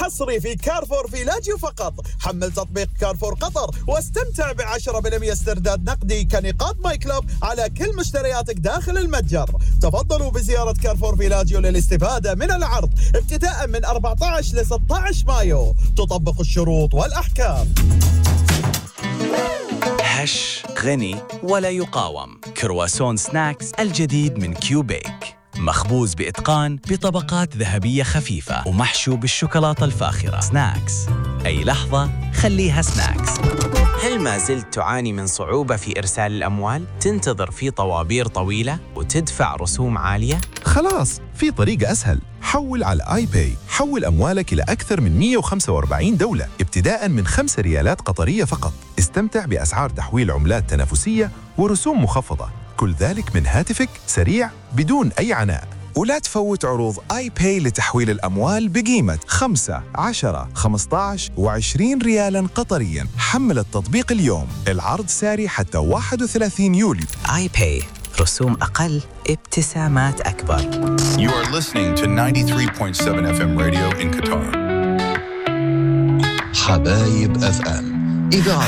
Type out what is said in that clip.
حصري في كارفور فيلاجيو فقط. حمل تطبيق كارفور قطر واستمتع ب10% استرداد نقدي كنقاط ماي كلوب على كل مشترياتك داخل المتجر. تفضلوا بزيارة كارفور فيلاجيو للاستفادة من العرض ابتداء من 14 ل 16 مايو. تطبق الشروط والأحكام. هش غني ولا يقاوم. كرواسون سناكس الجديد من كيوبيك، مخبوز بإتقان بطبقات ذهبية خفيفة ومحشو بالشوكولاتة الفاخرة. سناكس، أي لحظة خليها سناكس. هل ما زلت تعاني من صعوبة في إرسال الأموال؟ تنتظر في طوابير طويلة وتدفع رسوم عالية؟ خلاص، في طريقة أسهل. حول على آي باي. حول أموالك إلى أكثر من 145 دولة ابتداء من 5 ريالات قطرية فقط. استمتع بأسعار تحويل عملات تنافسية ورسوم مخفضة، كل ذلك من هاتفك، سريع بدون أي عناء. ولا تفوت عروض آي باي لتحويل الأموال بقيمة 5، 10، 15 و20 ريالاً قطرياً. حمل التطبيق اليوم. العرض ساري حتى 31 يوليو. آي باي، رسوم أقل، ابتسامات أكبر. You are listening to 93.7 FM radio in Qatar. حبايب FM إذاعة